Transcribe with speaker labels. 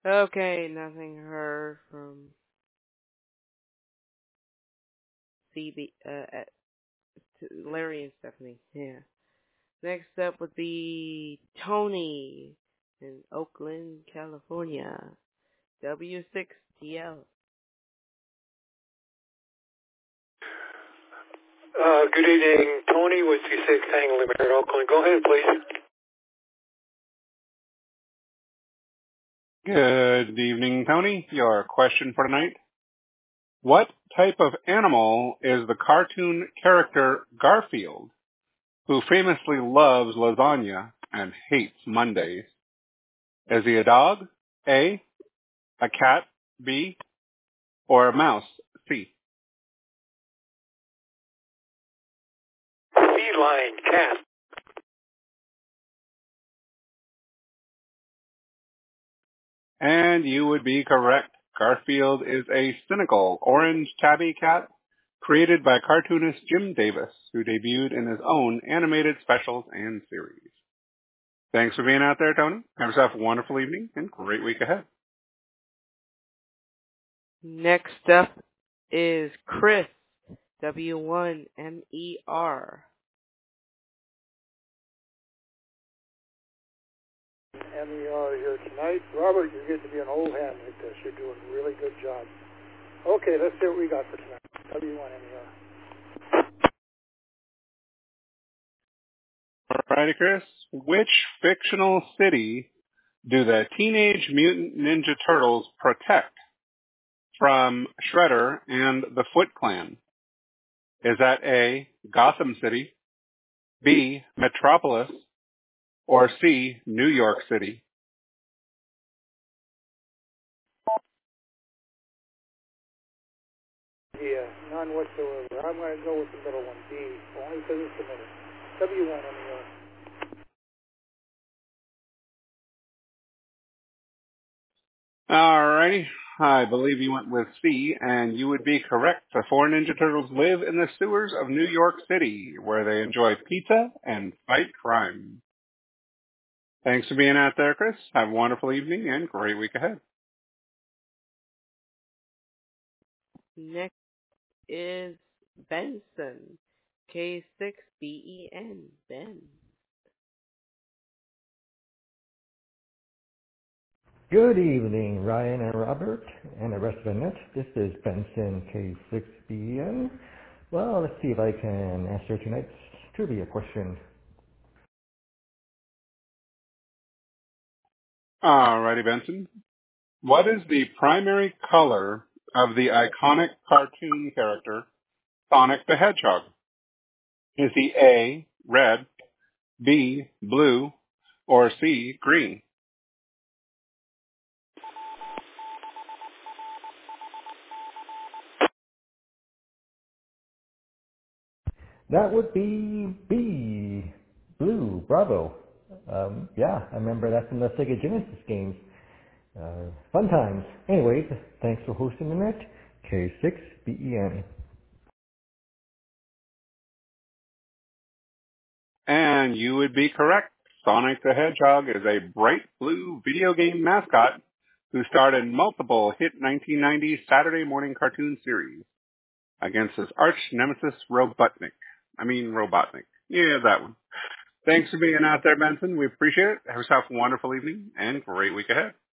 Speaker 1: Okay, nothing heard from Larry and Stephanie. Yeah. Next up would be Tony in Oakland, California. W6TL.
Speaker 2: Good evening, Tony with C6 Tangle in Oakland. Go ahead, please.
Speaker 3: Good evening, Tony. Your question for tonight. What type of animal is the cartoon character Garfield, who famously loves lasagna and hates Mondays? Is he a dog? A cat? B, or a mouse? C.
Speaker 2: Feline cat.
Speaker 3: And you would be correct. Garfield is a cynical orange tabby cat created by cartoonist Jim Davis, who debuted in his own animated specials and series. Thanks for being out there, Tony. Have yourself a wonderful evening and great week ahead.
Speaker 1: Next up is Chris, W1MER.
Speaker 4: MER here tonight. Robert, you're getting to be an old hand at this. You're doing a really good job. Okay, let's see what we got for tonight. W1MER.
Speaker 3: Alrighty, Chris. Which fictional city do the Teenage Mutant Ninja Turtles protect from Shredder and the Foot Clan? Is that A, Gotham City, B, Metropolis, or C, New York City?
Speaker 4: Yeah, none whatsoever. I'm going to go with the middle one, B, only because it's the middle. W1MER.
Speaker 3: Alrighty. I believe you went with C, and you would be correct. The four Ninja Turtles live in the sewers of New York City, where they enjoy pizza and fight crime. Thanks for being out there, Chris. Have a wonderful evening and great week ahead.
Speaker 1: Next is Benson, K6BEN. Ben.
Speaker 5: Good evening, Ryan and Robert, and the rest of the net. This is Benson K6BN. Well, let's see if I can answer tonight's trivia question.
Speaker 3: Alrighty, Benson. What is the primary color of the iconic cartoon character Sonic the Hedgehog? Is he A, red, B, blue, or C, green?
Speaker 5: That would be B, blue, bravo. Yeah, I remember that from the Sega Genesis games. Fun times. Anyways, thanks for hosting the net. K6BEN.
Speaker 3: And you would be correct. Sonic the Hedgehog is a bright blue video game mascot who starred in multiple hit 1990s Saturday morning cartoon series against his arch nemesis Robotnik. Yeah, that one. Thanks for being out there, Benson. We appreciate it. Have yourself a wonderful evening and great week ahead.